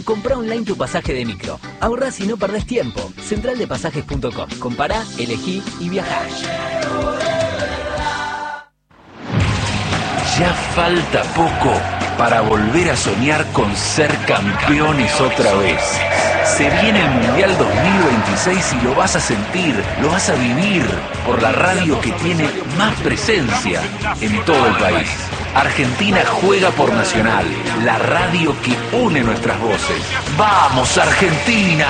Comprá online tu pasaje de micro. Ahorrás y no perdés tiempo. Centraldepasajes.com. Compará, elegí y viajá. Ya falta poco para volver a soñar con ser campeones otra vez. Se viene el Mundial 2026 y lo vas a sentir, lo vas a vivir por la radio que tiene más presencia en todo el país. Argentina juega por Nacional, la radio que une nuestras voces. ¡Vamos, Argentina!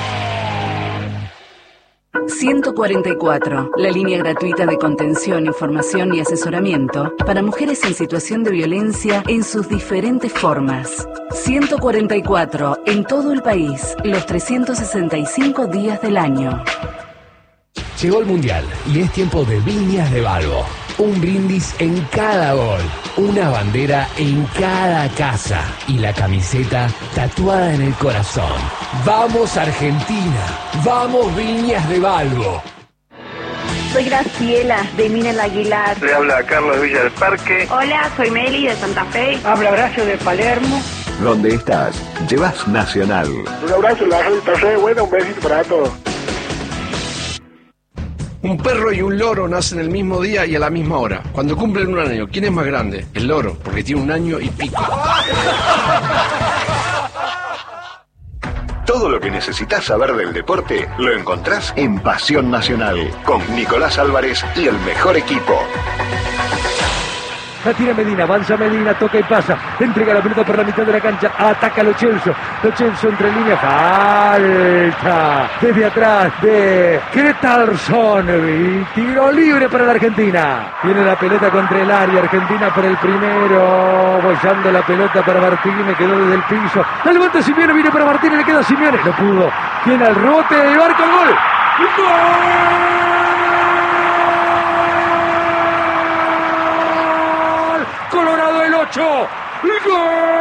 144, la línea gratuita de contención, información y asesoramiento para mujeres en situación de violencia en sus diferentes formas. 144, en todo el país, los 365 días del año. Llegó el Mundial y es tiempo de Viñas de Balbo. Un brindis en cada gol, una bandera en cada casa y la camiseta tatuada en el corazón. ¡Vamos Argentina! ¡Vamos Viñas de Balbo! Soy Graciela, de Minel Aguilar. Le habla Carlos Villa del Parque. Hola, soy Meli, de Santa Fe. Habla Horacio, de Palermo. Donde estás, llevas Nacional. Un abrazo, la gente, bueno, un besito para todos. Un perro y un loro nacen el mismo día y a la misma hora. Cuando cumplen un año, ¿quién es más grande? El loro, porque tiene 1 año y pico. Todo lo que necesitas saber del deporte lo encontrás en Pasión Nacional, con Nicolás Álvarez y el mejor equipo. La tira Medina, avanza Medina, toca y pasa, entrega la pelota por la mitad de la cancha, ataca Lo Celso entre líneas, falta desde atrás de Ketalson, tiro libre para la Argentina, viene la pelota contra el área, Argentina por el primero, bollando la pelota para Martínez, me quedó desde el piso, la levanta Simeone, viene para Martínez, le queda Simeone, no pudo, viene al rebote de Barco, gol, ¡gol! Colorado el 8. ¡Gol!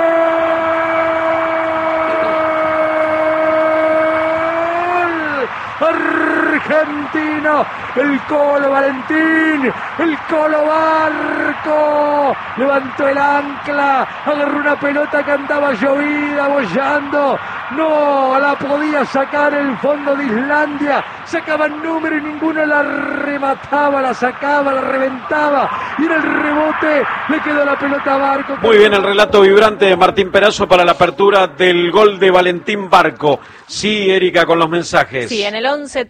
Argentino, el Colo Valentín, el Colo Barco, levantó el ancla, agarró una pelota que andaba llovida, bollando, no la podía sacar el fondo de Islandia, sacaba el número y ninguno la remataba, la sacaba, la reventaba, y en el rebote le quedó la pelota a Barco. Muy bien el relato vibrante de Martín Perazo para la apertura del gol de Valentín Barco. Sí, Erika, con los mensajes. Sí, en el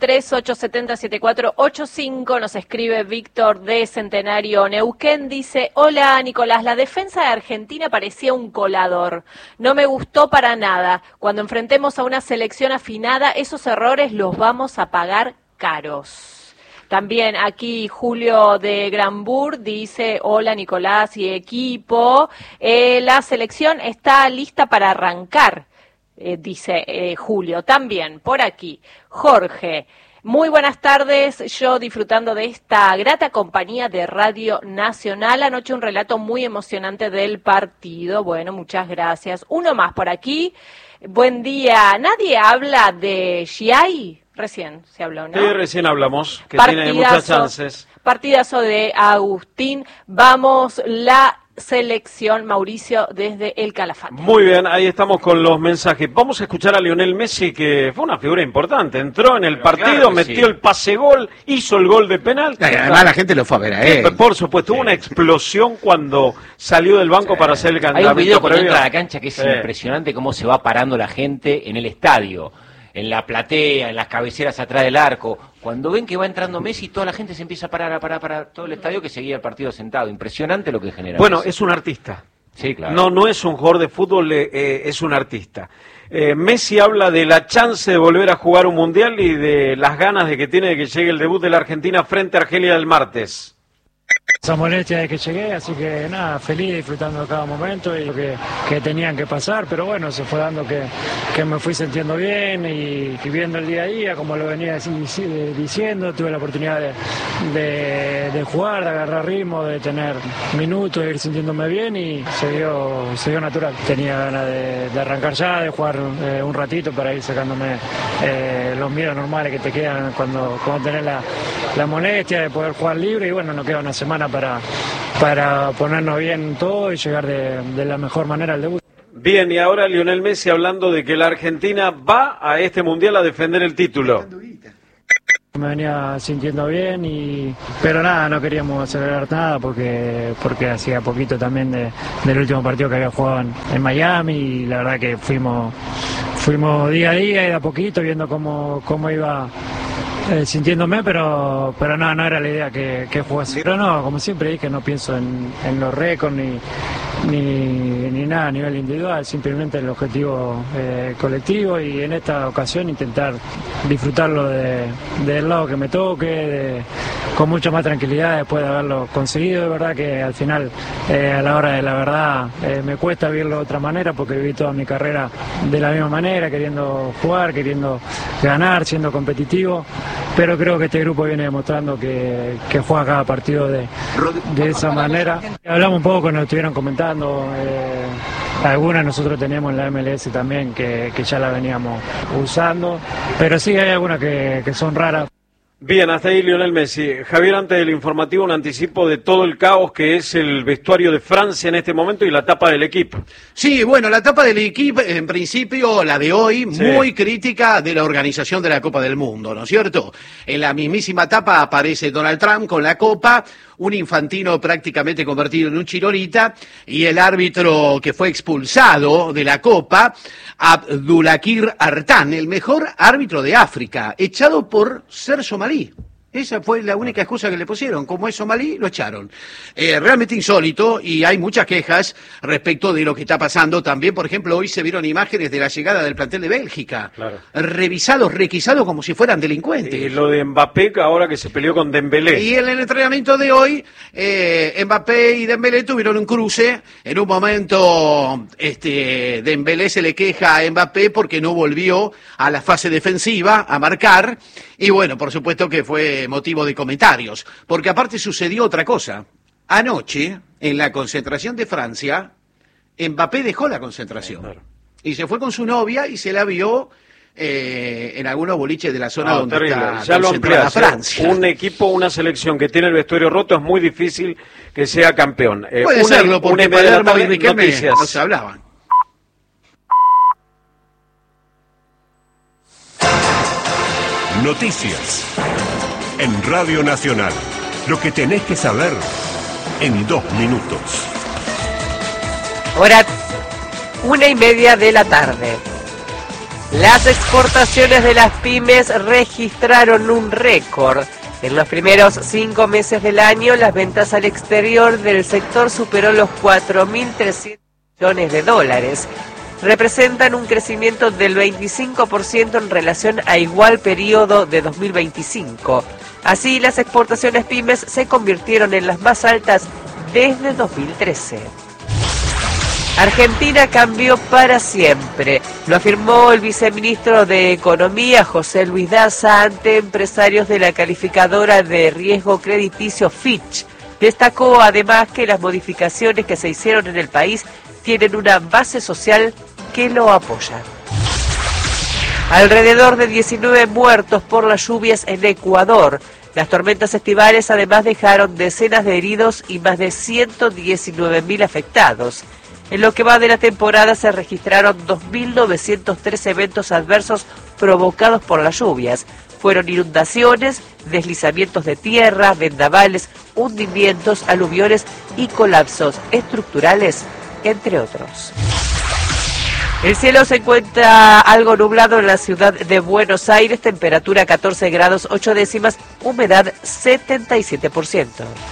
11-3870-7485 nos escribe Víctor de Centenario Neuquén, dice: hola Nicolás, la defensa de Argentina parecía un colador, no me gustó para nada, cuando enfrentemos a una selección afinada, esos errores los vamos a pagar caros. También aquí Julio de Granbur dice: hola Nicolás y equipo, la selección está lista para arrancar. Dice Julio. También por aquí Jorge: muy buenas tardes, yo disfrutando de esta grata compañía de Radio Nacional. Anoche un relato muy emocionante del partido. Bueno, muchas gracias. Uno más por aquí. Buen día. ¿Nadie habla de Giai? Recién se habló, ¿no? Sí, recién hablamos, que Partidazo, tiene muchas chances. Partidazo de Agustín. Vamos, la selección, Mauricio, desde el Calafate. Muy bien, ahí estamos con los mensajes. Vamos a escuchar a Lionel Messi, que fue una figura importante. Entró en el partido, claro, metió el pase-gol, hizo el gol de penal. Además la gente lo fue a ver a él. Por supuesto, hubo una explosión cuando salió del banco para hacer el candidato. Hay un video cuando entra a la cancha que es impresionante cómo se va parando la gente en el estadio, en la platea, en las cabeceras atrás del arco. Cuando ven que va entrando Messi, toda la gente se empieza a parar todo el estadio que seguía el partido sentado. Impresionante lo que genera. Bueno, Messi. es un artista. Sí, claro. No es un jugador de fútbol, es un artista. Messi habla de la chance de volver a jugar un mundial y de las ganas de que tiene de que llegue el debut de la Argentina frente a Argelia el martes. Esa molestia de que llegué, así que nada, feliz, disfrutando de cada momento y lo que tenían que pasar, pero bueno, se fue dando que me fui sintiendo bien y viendo el día a día, como lo venía diciendo, tuve la oportunidad de jugar, de agarrar ritmo, de tener minutos, de ir sintiéndome bien y se dio natural. Tenía ganas de arrancar ya, de jugar un ratito para ir sacándome los miedos normales que te quedan cuando tenés la molestia de poder jugar libre y bueno, nos queda una semana para ponernos bien todo y llegar de la mejor manera al debut. Bien, y ahora Lionel Messi hablando de que la Argentina va a este Mundial a defender el título. Me venía sintiendo bien, pero nada, no queríamos acelerar nada porque hacía poquito también del último partido que había jugado en Miami, y la verdad que fuimos día a día y de a poquito viendo cómo iba sintiéndome, pero no era la idea que jugase. Pero no, como siempre dije, no pienso en los récords ni nada a nivel individual, simplemente el objetivo colectivo, y en esta ocasión intentar disfrutarlo del lado que me toque, con mucha más tranquilidad después de haberlo conseguido. De verdad que al final, a la hora de la verdad, me cuesta vivirlo de otra manera, porque viví toda mi carrera de la misma manera, queriendo jugar, queriendo ganar, siendo competitivo. Pero creo que este grupo viene demostrando que juega cada partido de esa manera. Hablamos un poco cuando estuvieron comentando, algunas nosotros tenemos en la MLS también que ya la veníamos usando, pero sí hay algunas que son raras. Bien, hasta ahí Lionel Messi. Javier, antes del informativo, un anticipo de todo el caos que es el vestuario de Francia en este momento y la tapa del equipo. Sí, bueno, la tapa del equipo, en principio, la de hoy, muy crítica de la organización de la Copa del Mundo, ¿no es cierto? En la mismísima tapa aparece Donald Trump con la copa, un Infantino prácticamente convertido en un chirolita, y el árbitro que fue expulsado de la Copa, Abdulakir Artan, el mejor árbitro de África, echado por ser somalí. Esa fue la única excusa que le pusieron. Como es somalí, lo echaron. Realmente insólito, y hay muchas quejas respecto de lo que está pasando. También, por ejemplo, hoy se vieron imágenes de la llegada del plantel de Bélgica. Claro. Requisados como si fueran delincuentes. Y lo de Mbappé, ahora que se peleó con Dembélé. Y en el entrenamiento de hoy, Mbappé y Dembélé tuvieron un cruce. En un momento, Dembélé se le queja a Mbappé porque no volvió a la fase defensiva a marcar. Y bueno, por supuesto que fue motivo de comentarios, porque aparte sucedió otra cosa. Anoche, en la concentración de Francia, Mbappé dejó la concentración y se fue con su novia y se la vio en algunos boliches de la zona donde está ya lo ampliás, Francia. Un equipo, una selección que tiene el vestuario roto, es muy difícil que sea campeón. Puede serlo, porque Palermo y Riquelme no se hablaban. Noticias en Radio Nacional. Lo que tenés que saber en 2 minutos. Hora 1:30 de la tarde. Las exportaciones de las pymes registraron un récord. En los primeros 5 meses del año, las ventas al exterior del sector superó los 4.300 millones de dólares. Representan un crecimiento del 25% en relación a igual periodo de 2025. Así, las exportaciones pymes se convirtieron en las más altas desde 2013. Argentina cambió para siempre, lo afirmó el viceministro de Economía, José Luis Daza, ante empresarios de la calificadora de riesgo crediticio Fitch. Destacó además que las modificaciones que se hicieron en el país tienen una base social que lo apoya. Alrededor de 19 muertos por las lluvias en Ecuador. Las tormentas estivales además dejaron decenas de heridos y más de 119.000 afectados. En lo que va de la temporada se registraron 2.903 eventos adversos provocados por las lluvias. Fueron inundaciones, deslizamientos de tierra, vendavales, hundimientos, aluviones y colapsos estructurales, entre otros. El cielo se encuentra algo nublado en la ciudad de Buenos Aires, temperatura 14 grados 8 décimas, humedad 77%.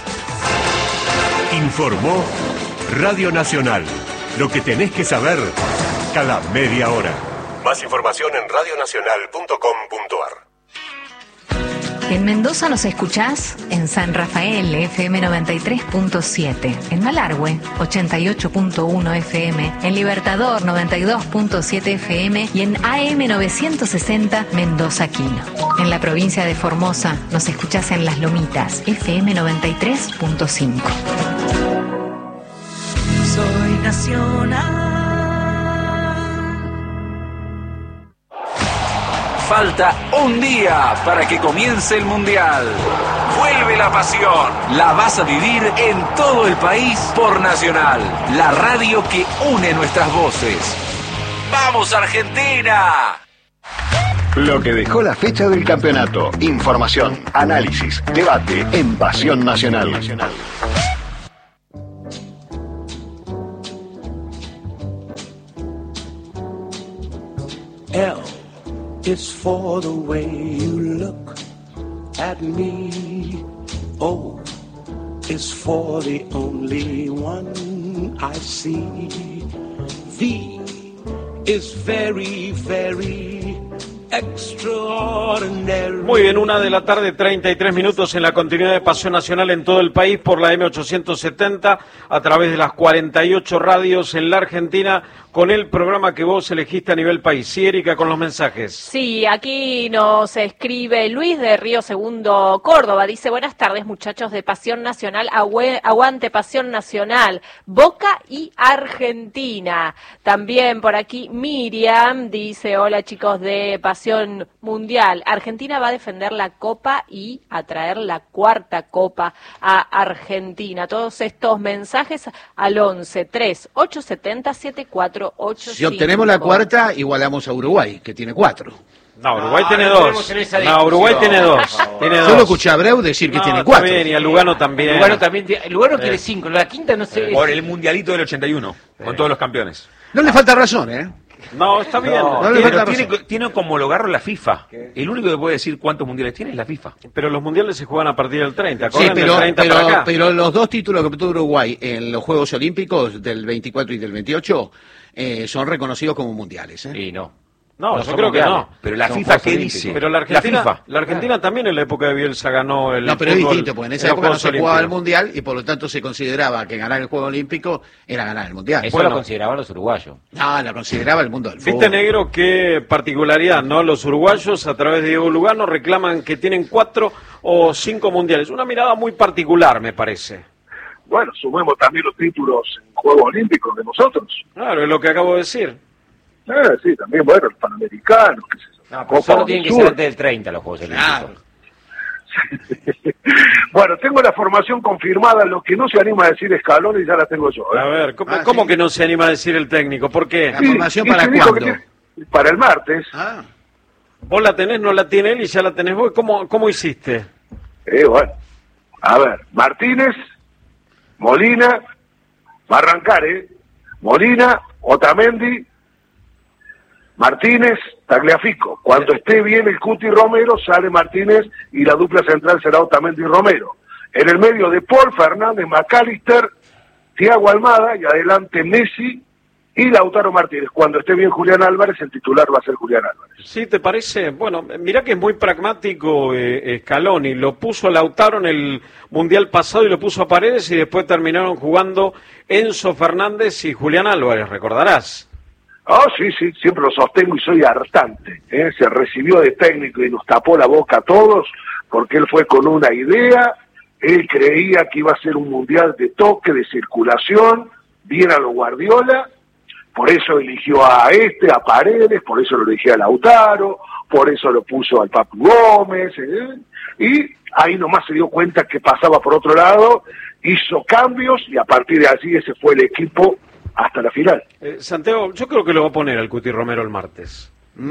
Informó Radio Nacional. Lo que tenés que saber cada media hora. Más información en radionacional.com.ar. En Mendoza nos escuchás en San Rafael, FM 93.7, en Malargüe, 88.1 FM, en Libertador, 92.7 FM y en AM 960, Mendoza Quino. En la provincia de Formosa nos escuchás en Las Lomitas, FM 93.5. Soy nacional. Falta un día para que comience el Mundial. vuelve la pasión. La vas a vivir en todo el país por Nacional, la radio que une nuestras voces. ¡Vamos, Argentina! Lo que dejó la fecha del campeonato. Información, análisis, debate en Pasión Nacional. L is for the way you look at me. O is for the only one I see. V is very, very extraordinary. Muy bien, 1:33 en la continuidad de Pasión Nacional en todo el país por la M870 a través de las 48 radios en la Argentina con el programa que vos elegiste a nivel país. Sí, Erika, con los mensajes. Sí, aquí nos escribe Luis de Río Segundo, Córdoba. Dice, buenas tardes, muchachos de Pasión Nacional. Aguante Pasión Nacional. Boca y Argentina. También por aquí Miriam dice, hola chicos de Pasión Mundial. Argentina va a defender la Copa y a traer la 4ª Copa a Argentina. Todos estos mensajes al 11-3-870-7485. Si obtenemos la 4ª, igualamos a Uruguay, que tiene 4. No, Uruguay tiene 2. No, Uruguay tiene 2. Solo escuché a Abreu decir que tiene 4. Bien, y a Lugano también. Lugano quiere 5, la 5ª no sé. Por el mundialito del 81, con todos los campeones. No le falta razón, ¿eh? No, está bien. Tiene que homologarlo la FIFA. El único que puede decir cuántos mundiales tiene es la FIFA. Pero los mundiales se juegan a partir del 30. Sí, pero los 2 títulos que obtuvo Uruguay en los Juegos Olímpicos del 24 y del 28 son reconocidos como mundiales. Sí, no. No, yo creo que no. Pero la FIFA, ¿qué dice? Pero la Argentina también en la época de Bielsa ganó el No, pero es distinto, porque en esa época no se jugaba el Olímpicos. Mundial y por lo tanto se consideraba que ganar el Juego Olímpico era ganar el Mundial. Eso lo consideraban los uruguayos. No, lo consideraba el mundo del fútbol. Viste, Negro, qué particularidad, ¿no? Los uruguayos, a través de Diego Lugano, reclaman que tienen 4 o 5 mundiales. Una mirada muy particular, me parece. Bueno, sumemos también los títulos en Juegos Olímpicos de nosotros. Claro, es lo que acabo de decir. Sí, también, bueno, los Panamericanos, qué sé yo. No, pues solo tienen que ser antes del 30 los Juegos Olímpicos. Claro. Bueno, tengo la formación confirmada, lo que no se anima a decir Scaloni ya la tengo yo. A ver, ¿cómo sí. que no se anima a decir el técnico? ¿Por qué? ¿La formación Y para se dijo cuándo? Para el martes. Vos la tenés, no la tiene él y ya la tenés vos. ¿Cómo hiciste? Bueno, a ver, Martínez, Molina, va a arrancar, Molina, Otamendi, Martínez, Tagliafico. Cuando esté bien el Cuti Romero, sale Martínez y la dupla central será Otamendi y Romero. En el medio de Paul, Fernández, McAllister, Thiago Almada y adelante Messi y Lautaro Martínez. Cuando esté bien Julián Álvarez, el titular va a ser Julián Álvarez. ¿Sí te parece? Bueno, mirá que es muy pragmático Scaloni. Lo puso a Lautaro en el Mundial pasado y lo puso a Paredes y después terminaron jugando Enzo Fernández y Julián Álvarez, recordarás. Sí, siempre lo sostengo y soy hartante. Se recibió de técnico y nos tapó la boca a todos porque él fue con una idea, él creía que iba a ser un mundial de toque, de circulación, bien a lo Guardiola, por eso eligió a Paredes, por eso lo eligió a Lautaro, por eso lo puso al Papu Gómez, y ahí nomás se dio cuenta que pasaba por otro lado, hizo cambios y a partir de allí ese fue el equipo hasta la final. Santiago, yo creo que lo va a poner al Cuti Romero el martes.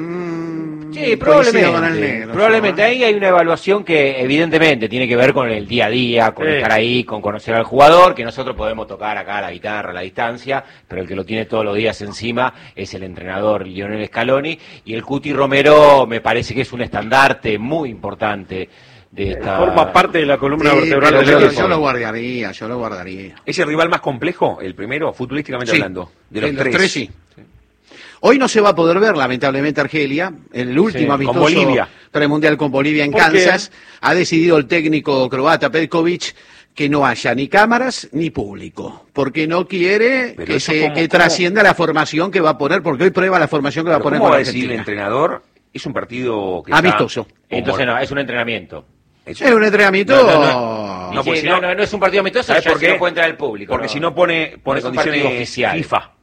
Sí, probablemente. Ahí hay una evaluación que evidentemente tiene que ver con el día a día, con estar ahí, con conocer al jugador, que nosotros podemos tocar acá la guitarra a la distancia, pero el que lo tiene todos los días encima es el entrenador Lionel Scaloni, y el Cuti Romero me parece que es un estandarte muy importante. Forma parte de la columna vertebral del equipo. Yo lo guardaría. ¿Es el rival más complejo, el primero, futbolísticamente hablando? De los tres, sí. Hoy no se va a poder ver, lamentablemente, Argelia, en el último amistoso premundial con Bolivia en Kansas. Ha decidido el técnico croata Petković que no haya ni cámaras ni público, porque no quiere que trascienda la formación que va a poner, porque hoy prueba la formación que va a poner. ¿Cómo con va a decidir el entrenador? Es un partido que amistoso. Entonces no, es un entrenamiento. Es un entrenamiento. No es un partido amistoso, ya si no puede entrar el público. Porque si no pone condiciones oficiales. FIFA.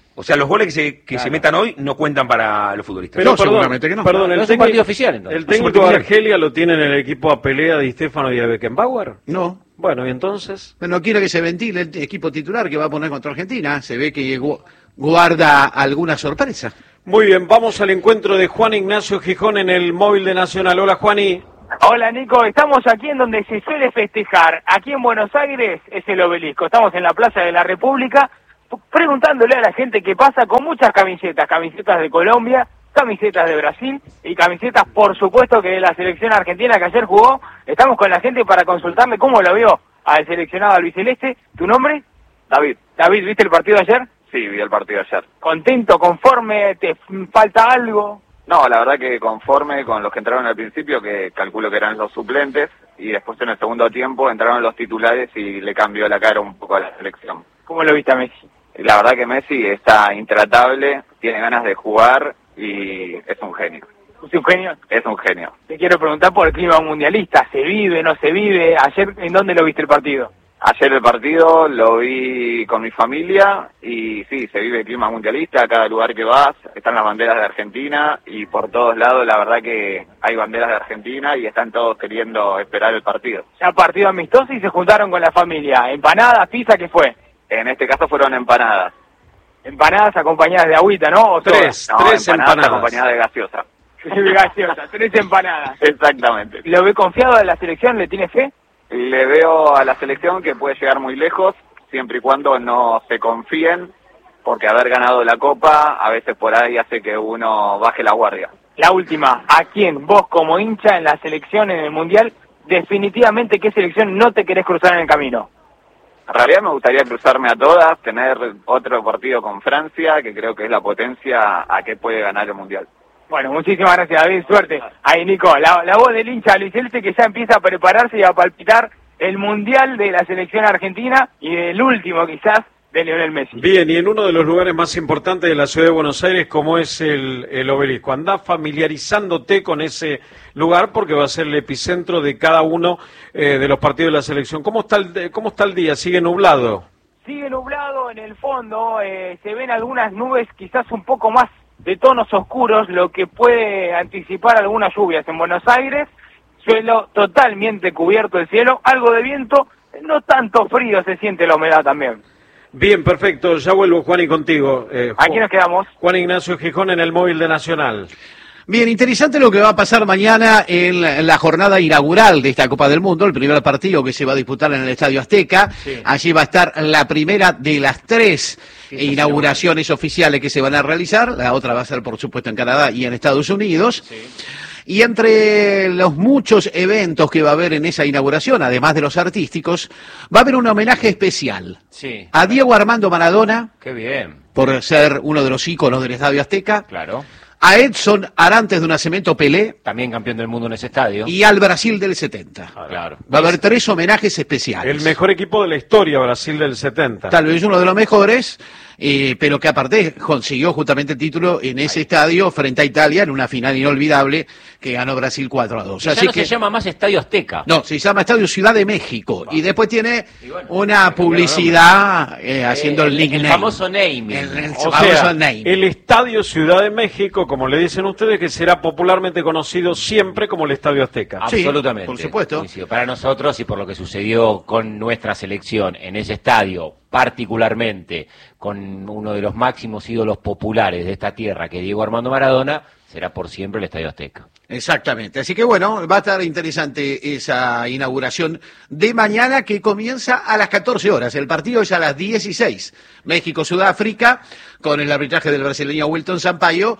O sea, los goles que se metan hoy no cuentan para los futbolistas. Pero No, seguramente que no. Perdón, No es un partido oficial, entonces. ¿El técnico de Argelia lo tiene en el equipo a pelea de Stefano y de Beckenbauer? No. Bueno, ¿y entonces? No quiere que se ventile el equipo titular que va a poner contra Argentina. Se ve que guarda alguna sorpresa. Muy bien, vamos al encuentro de Juan Ignacio Gijón en el móvil de Nacional. Hola, Juani. Hola, Nico. Estamos aquí en donde se suele festejar. Aquí en Buenos Aires es el Obelisco. Estamos en la Plaza de la República preguntándole a la gente qué pasa con muchas camisetas. Camisetas de Colombia, camisetas de Brasil y camisetas, por supuesto, que de la selección argentina que ayer jugó. Estamos con la gente para consultarle cómo lo vio al seleccionado albiceleste. ¿Tu nombre? David. David, ¿viste el partido ayer? Sí, vi el partido ayer. ¿Contento, conforme? ¿Te falta algo? No, la verdad que conforme con los que entraron al principio, que calculo que eran los suplentes, y después en el segundo tiempo entraron los titulares y le cambió la cara un poco a la selección. ¿Cómo lo viste a Messi? La verdad que Messi está intratable, tiene ganas de jugar y es un genio. ¿Es un genio? Es un genio. Te quiero preguntar por el clima mundialista. ¿Se vive, no se vive? Ayer, ¿en dónde lo viste el partido? Ayer el partido lo vi con mi familia y sí, se vive el clima mundialista, a cada lugar que vas están las banderas de Argentina y por todos lados la verdad que hay banderas de Argentina y están todos queriendo esperar el partido. Ya partido amistoso y se juntaron con la familia. ¿Empanadas, pizza, qué fue? En este caso fueron empanadas. Empanadas acompañadas de agüita, ¿no? ¿O tres empanadas acompañadas de gaseosa. De gaseosa, 3 empanadas. Exactamente. ¿Lo ve confiado de la selección? ¿Le tiene fe? Le veo a la selección que puede llegar muy lejos, siempre y cuando no se confíen, porque haber ganado la Copa a veces por ahí hace que uno baje la guardia. La última, ¿a quién vos como hincha en la selección, en el Mundial, definitivamente qué selección no te querés cruzar en el camino? En realidad me gustaría cruzarme a todas, tener otro partido con Francia, que creo que es la potencia a que puede ganar el Mundial. Bueno, muchísimas gracias, David, suerte. Ahí, Nico, la voz del hincha albiceleste que ya empieza a prepararse y a palpitar el Mundial de la selección argentina y el último, quizás, de Lionel Messi. Bien, y en uno de los lugares más importantes de la ciudad de Buenos Aires, como es el Obelisco. Andá familiarizándote con ese lugar porque va a ser el epicentro de cada uno de los partidos de la selección. ¿Cómo está el día? ¿Sigue nublado? Sigue nublado en el fondo, se ven algunas nubes quizás un poco más de tonos oscuros, lo que puede anticipar algunas lluvias en Buenos Aires. Suelo totalmente cubierto el cielo, algo de viento, no tanto frío, se siente la humedad también. Bien, perfecto, ya vuelvo, Juan, y contigo. Aquí nos quedamos. Juan Ignacio Gijón en el móvil de Nacional. Bien, interesante lo que va a pasar mañana en la jornada inaugural de esta Copa del Mundo, el primer partido que se va a disputar en el Estadio Azteca. Sí. Allí va a estar la primera de las 3 inauguraciones oficiales que se van a realizar. La otra va a ser, por supuesto, en Canadá y en Estados Unidos. Sí. Y entre los muchos eventos que va a haber en esa inauguración, además de los artísticos, va a haber un homenaje especial a Diego Armando Maradona. Qué bien. Por ser uno de los íconos del Estadio Azteca. Claro. A Edson Arantes de Nacimiento Pelé. También campeón del mundo en ese estadio. Y al Brasil del 70. Claro. Va a haber 3 homenajes especiales. El mejor equipo de la historia, Brasil del 70. Tal vez uno de los mejores, pero que aparte consiguió justamente el título en ese estadio frente a Italia en una final inolvidable que ganó Brasil 4-2. Así no se llama más Estadio Azteca. No, se llama Estadio Ciudad de México. Y después tiene una publicidad haciendo el nickname. El famoso naming. El famoso name. El Estadio Ciudad de México, como le dicen ustedes, que será popularmente conocido siempre como el Estadio Azteca. Absolutamente. Sí, por supuesto. Para nosotros y por lo que sucedió con nuestra selección en ese estadio, particularmente con uno de los máximos ídolos populares de esta tierra, que es Diego Armando Maradona, será por siempre el Estadio Azteca. Exactamente, así que bueno, va a estar interesante esa inauguración de mañana que comienza a las 14 horas, el partido es a las 16, México-Sudáfrica, con el arbitraje del brasileño Wilton Sampaio,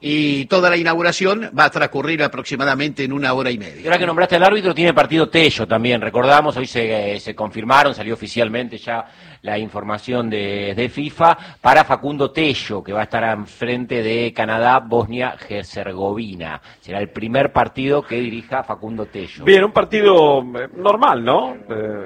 y toda la inauguración va a transcurrir aproximadamente en 1 hora y media. Y ahora que nombraste al árbitro, tiene partido Tello también, recordamos, hoy se confirmaron, salió oficialmente ya la información de FIFA para Facundo Tello, que va a estar enfrente de Canadá, Bosnia-Herzegovina. Será el primer partido que dirija Facundo Tello. Bien, un partido normal, ¿no?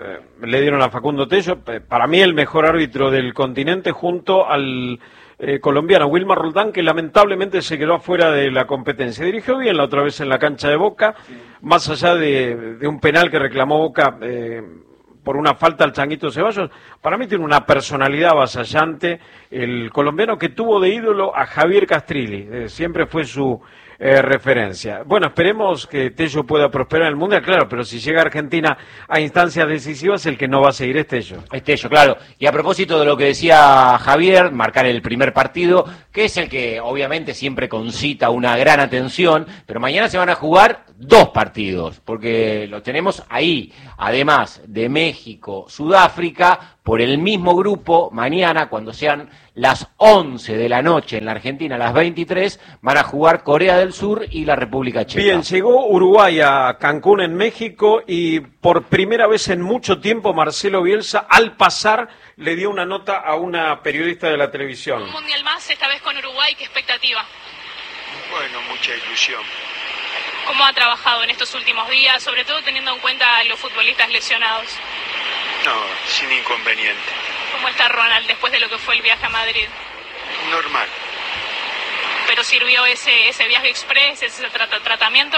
Le dieron a Facundo Tello, para mí el mejor árbitro del continente, junto al colombiano Wilmar Roldán, que lamentablemente se quedó afuera de la competencia. Dirigió bien la otra vez en la cancha de Boca, más allá de un penal que reclamó Boca por una falta al Changuito Ceballos. Para mí tiene una personalidad avasallante, el colombiano, que tuvo de ídolo a Javier Castrilli, siempre fue su referencia. Bueno, esperemos que Tello pueda prosperar en el Mundial, claro, pero si llega Argentina a instancias decisivas, el que no va a seguir es Tello. Es Tello, claro. Y a propósito de lo que decía Javier, marcar el primer partido, que es el que obviamente siempre concita una gran atención, pero mañana se van a jugar 2 partidos, porque los tenemos ahí, además de México, Sudáfrica, por el mismo grupo. Mañana, cuando sean las 11 de la noche en la Argentina, las 23, van a jugar Corea del Sur y la República Checa. Bien, llegó Uruguay a Cancún, en México, y por primera vez en mucho tiempo Marcelo Bielsa, al pasar, le dio una nota a una periodista de la televisión. Un mundial más, esta vez con Uruguay, ¿qué expectativa? Bueno, mucha ilusión. ¿Cómo ha trabajado en estos últimos días, sobre todo teniendo en cuenta a los futbolistas lesionados? No, sin inconveniente. ¿Cómo está Ronald después de lo que fue el viaje a Madrid? Normal. ¿Pero sirvió ese viaje express, ese tratamiento?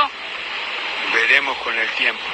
Veremos con el tiempo.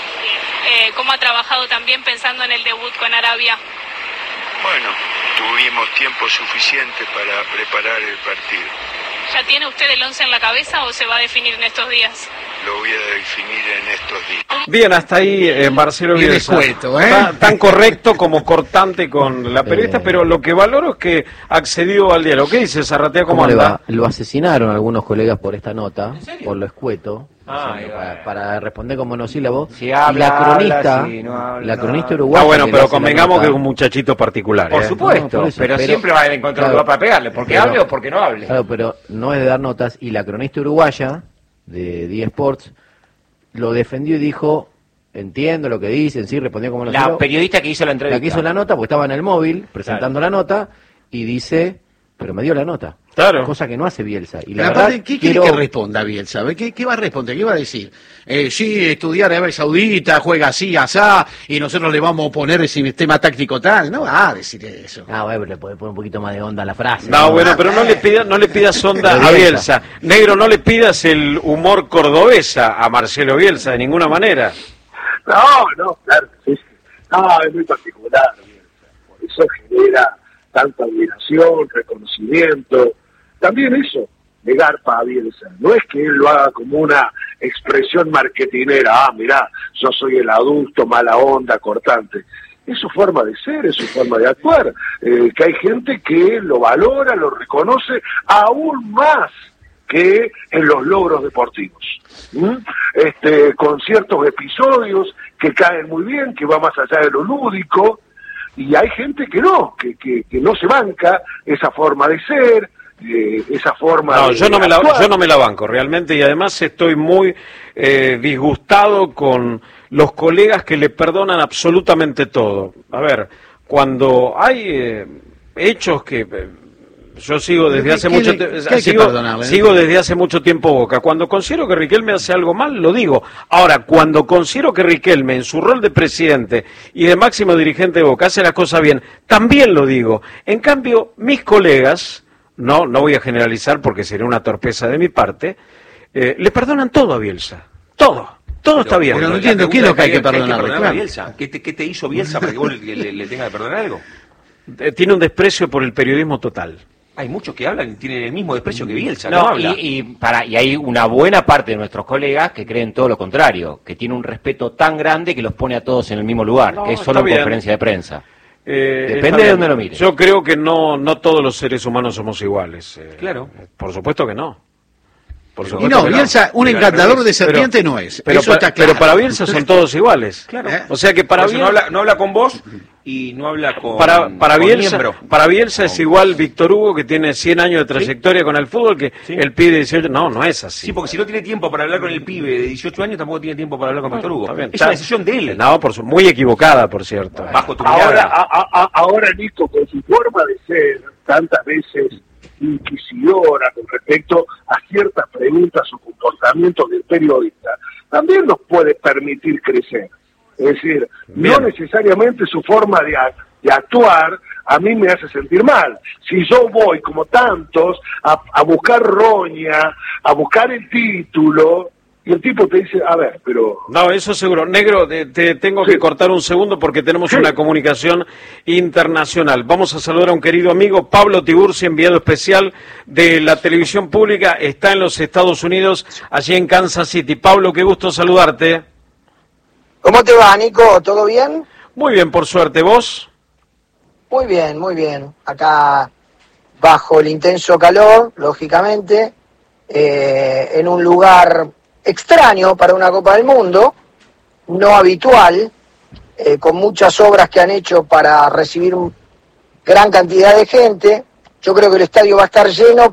¿Cómo ha trabajado también pensando en el debut con Arabia? Bueno, tuvimos tiempo suficiente para preparar el partido. ¿Ya tiene usted el 11 en la cabeza o se va a definir en estos días? Lo voy a definir en estos días. Bien, hasta ahí Marcelo Bielsa. Escueto, tan correcto como cortante con la periodista, pero lo que valoro es que accedió al diálogo. ¿Qué dice Zarratea? ¿Cómo le anda? va? Lo asesinaron algunos colegas por esta nota, por lo escueto. Ah, para responder con monosílabo. Si habla, la cronista, habla, si no habla, la cronista uruguaya. Bueno, pero convengamos que es un muchachito particular. Por supuesto, No, por eso, pero siempre va a encontrar un lugar para pegarle, porque hable o porque no hable. Claro, pero no es de dar notas. Y la cronista uruguaya de D Sports lo defendió y dijo: entiendo lo que dicen, sí, respondió como la periodista que hizo la entrevista. La que hizo la nota, porque estaba en el móvil presentando la nota y dice: pero me dio la nota. Claro. Cosa que no hace Bielsa. Y la la verdad, verdad, ¿qué quiere que responda Bielsa? ¿Qué va a responder? ¿Qué va a decir? Sí, estudiar Arabia Saudita, juega así, asá, y nosotros le vamos a poner ese sistema táctico tal. No va a decir eso. Ah, bueno, le puede poner un poquito más de onda a la frase. No, bueno, pero no le pidas onda a Bielsa. Negro, no le pidas el humor cordobesa a Marcelo Bielsa de ninguna manera. No, claro que sí. No, es muy particular Bielsa. Por eso genera tanta admiración, reconocimiento. También eso, de garpa a Bielsa. No es que él lo haga como una expresión marketinera. Mirá, yo soy el adulto, mala onda, cortante. Es su forma de ser, es su forma de actuar. Que hay gente que lo valora, lo reconoce, aún más que en los logros deportivos. Con ciertos episodios que caen muy bien, que va más allá de lo lúdico, y hay gente que no, que no se banca esa forma de ser, esa forma de yo no me la banco realmente, y además estoy muy disgustado con los colegas que le perdonan absolutamente todo. A ver, cuando hay hechos que yo sigo desde hace mucho tiempo, sigo desde hace mucho tiempo Boca. Cuando considero que Riquelme hace algo mal, lo digo. Ahora, cuando considero que Riquelme, en su rol de presidente y de máximo dirigente de Boca, hace las cosas bien, también lo digo. En cambio, mis colegas, no voy a generalizar porque sería una torpeza de mi parte, le perdonan todo a Bielsa. Todo está bien. Pero no entiendo qué es lo que hay que perdonarle. A Bielsa. ¿Qué te hizo Bielsa para que vos le tengas que perdonar algo? Tiene un desprecio por el periodismo total. Hay muchos que hablan y tienen el mismo desprecio que Bielsa. No, y hay una buena parte de nuestros colegas que creen todo lo contrario, que tiene un respeto tan grande que los pone a todos en el mismo lugar, que es solo en conferencia de prensa. Depende de dónde lo mires. Yo creo que no todos los seres humanos somos iguales. Claro. Por supuesto que no. Y no, Bielsa, un encantador de serpiente no es. Pero eso está claro. Pero para Bielsa son todos iguales. Claro. O sea que para Bielsa no habla con vos y no habla con para Bielsa, miembro. Para Bielsa es igual Víctor Hugo, que tiene 100 años de trayectoria con el fútbol, que el pibe de 18. No es así. Sí, porque si no tiene tiempo para hablar con el pibe de 18 años, tampoco tiene tiempo para hablar con Víctor Hugo. Bien, es una decisión de él. No, muy equivocada, por cierto. Bajo tu mirada. Ahora, Nico, con su forma de ser, tantas veces inquisidora con respecto a ciertas preguntas o comportamientos del periodista, también nos puede permitir crecer. Es decir, no necesariamente su forma de actuar a mí me hace sentir mal. Si yo voy, como tantos, a buscar roña, a buscar el título, Y el tipo te dice, a ver, pero... No, eso seguro. Negro, te tengo que cortar un segundo porque tenemos una comunicación internacional. Vamos a saludar a un querido amigo, Pablo Tiburcio, enviado especial de la televisión pública. Está en los Estados Unidos, allí en Kansas City. Pablo, qué gusto saludarte. ¿Cómo te va, Nico? ¿Todo bien? Muy bien, por suerte. ¿Vos? Muy bien, muy bien. Acá, bajo el intenso calor, lógicamente, en un lugar extraño para una Copa del Mundo, no habitual, con muchas obras que han hecho para recibir gran cantidad de gente. Yo creo que el estadio va a estar lleno,